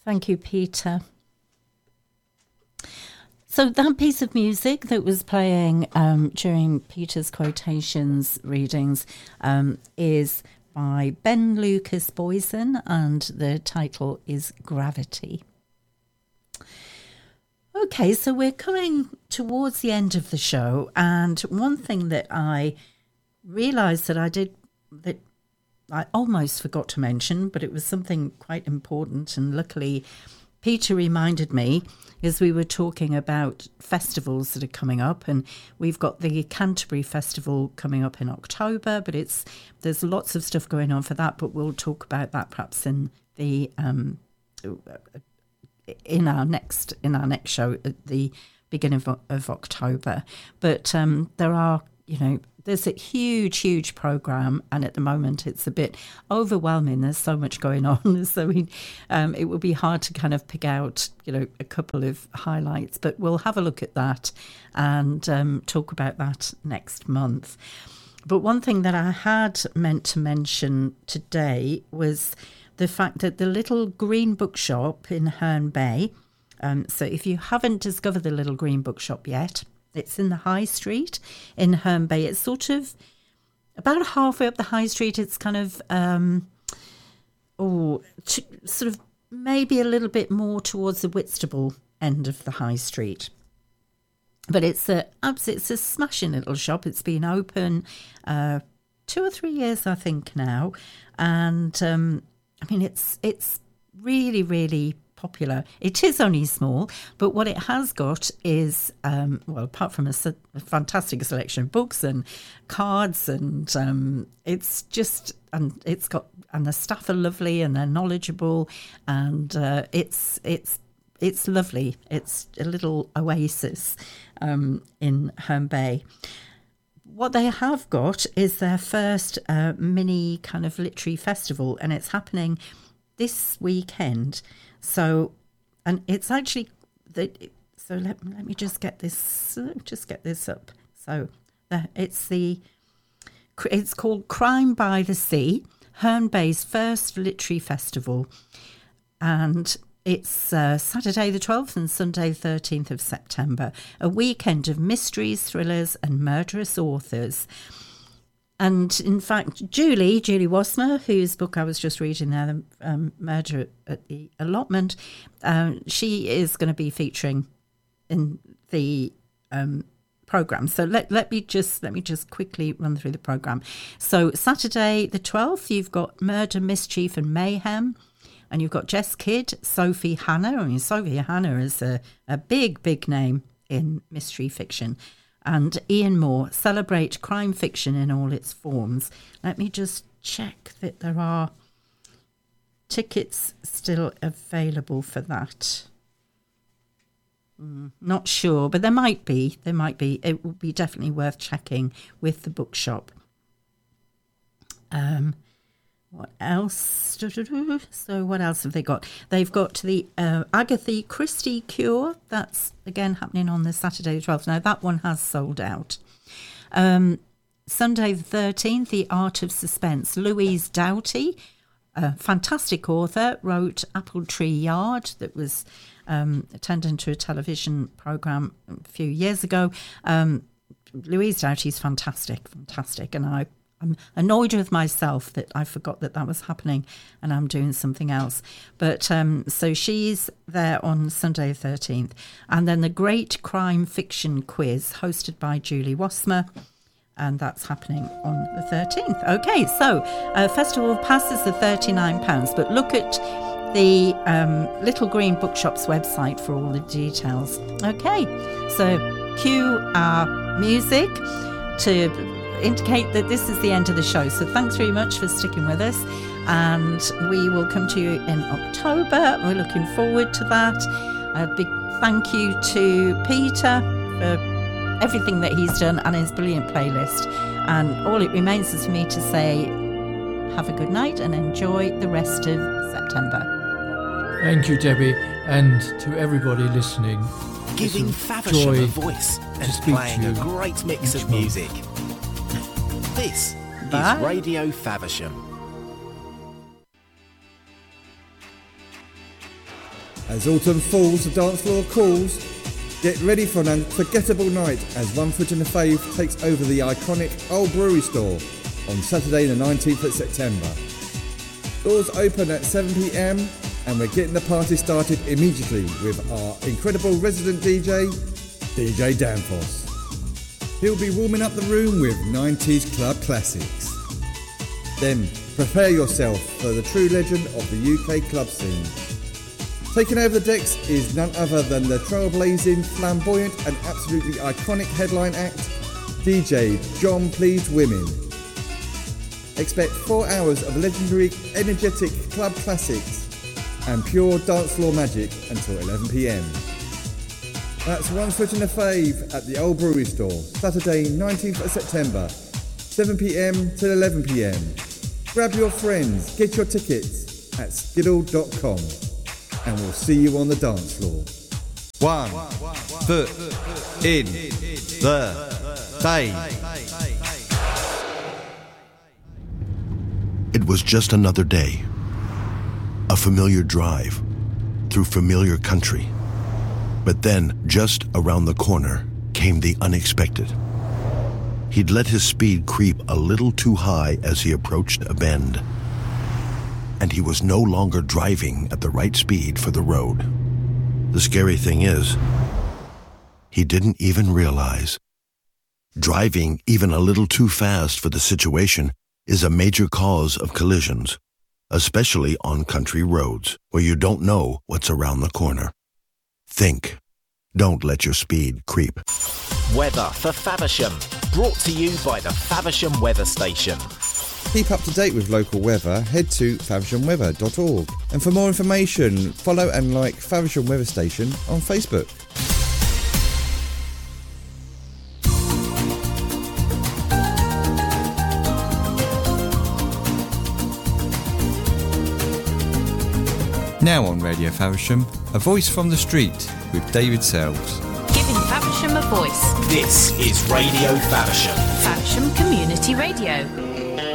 Thank you, Peter. So that piece of music that was playing during Peter's quotations readings is by Ben Lucas Boysen, and the title is Gravity. Okay, so we're coming towards the end of the show, and one thing that I realised that I almost forgot to mention, but it was something quite important, and luckily Peter reminded me as we were talking about festivals that are coming up, and we've got the Canterbury Festival coming up in October, but there's lots of stuff going on for that, but we'll talk about that perhaps in the in our next show at the beginning of October. But there are, there's a huge program, and at the moment it's a bit overwhelming. There's so much going on, so it would be hard to kind of pick out a couple of highlights, but we'll have a look at that and talk about that next month. But one thing that I had meant to mention today was the fact that the Little Green Bookshop in Herne Bay, so if you haven't discovered the Little Green Bookshop yet, it's in the High Street in Herne Bay. It's sort of about halfway up the High Street. It's kind of, sort of maybe a little bit more towards the Whitstable end of the High Street. But it's a smashing little shop. It's been open 2 or 3 years, I think, now. And, it's really, really popular. It is only small, but what it has got is, apart from a fantastic selection of books and cards, and the staff are lovely and they're knowledgeable, and it's lovely. It's a little oasis in Herne Bay. What they have got is their first mini kind of literary festival, and it's happening this weekend. So, and it's actually, let me just get this up. So it's called Crime by the Sea, Herne Bay's first literary festival. And it's Saturday the 12th and Sunday the 13th of September, a weekend of mysteries, thrillers and murderous authors. And in fact, Julie Wassmer, whose book I was just reading there, the Murder at the Allotment, she is going to be featuring in the programme. So let me just quickly run through the programme. So Saturday the 12th, you've got Murder, Mischief and Mayhem. And you've got Jess Kidd, Sophie Hannah. Sophie Hannah is a big name in mystery fiction. And Ian Moore, celebrate crime fiction in all its forms. Let me just check that there are tickets still available for that. Not sure, but there might be. It would be definitely worth checking with the bookshop. What else? So what else have they got? They've got the Agatha Christie Cure. That's, again, happening on the Saturday the 12th. Now, that one has sold out. Sunday the 13th, The Art of Suspense. Louise Doughty, a fantastic author, wrote Apple Tree Yard, that was turned into a television programme a few years ago. Louise Doughty's fantastic. And I'm annoyed with myself that I forgot that was happening and I'm doing something else. But so she's there on Sunday the 13th. And then the Great Crime Fiction Quiz, hosted by Julie Wassmer. And that's happening on the 13th. Okay, so festival passes are £39. But look at the Little Green Bookshop's website for all the details. Okay, so cue our music to indicate that this is the end of the show. So thanks very much for sticking with us, and we will come to you in October. We're looking forward to that. A big thank you to Peter for everything that he's done and his brilliant playlist, and all it remains is for me to say have a good night and enjoy the rest of September. Thank you, Debbie, and to everybody listening, giving Faversham a voice and playing a great mix of music. This is Radio Faversham. As autumn falls, the dance floor calls. Get ready for an unforgettable night as One Foot in the Fave takes over the iconic Old Brewery Store on Saturday the 19th of September. Doors open at 7 p.m. and we're getting the party started immediately with our incredible resident DJ, DJ Danfoss. He'll be warming up the room with 90s club classics. Then prepare yourself for the true legend of the UK club scene. Taking over the decks is none other than the trailblazing, flamboyant and absolutely iconic headline act, DJ John Pleased Women. Expect 4 hours of legendary, energetic club classics and pure dance floor magic until 11 p.m. That's One Foot in the Fave at the Old Brewery Store, Saturday 19th of September, 7 p.m. till 11 p.m. Grab your friends, get your tickets at skiddle.com. And we'll see you on the dance floor. One foot in the fave. It was just another day. A familiar drive through familiar country. But then, just around the corner, came the unexpected. He'd let his speed creep a little too high as he approached a bend. And he was no longer driving at the right speed for the road. The scary thing is, he didn't even realize. Driving even a little too fast for the situation is a major cause of collisions, especially on country roads where you don't know what's around the corner. Think. Don't let your speed creep. Weather for Faversham, brought to you by the Faversham Weather Station. Keep up to date with local weather, head to favershamweather.org. And for more information, follow and like Faversham Weather Station on Facebook. Now on Radio Faversham, A Voice from the Street with David Selves. Giving Faversham a voice. This is Radio Faversham. Faversham Community Radio.